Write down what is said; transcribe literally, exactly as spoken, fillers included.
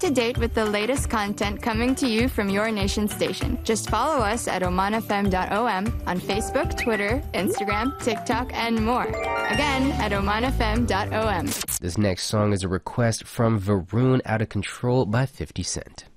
to date with the latest content coming to you from your nation station. Just follow us at oman f m dot o m on Facebook, Twitter, Instagram, TikTok, and more. Again, at oman f m dot o m. This next song is a request from Varun Out of Control by fifty Cent.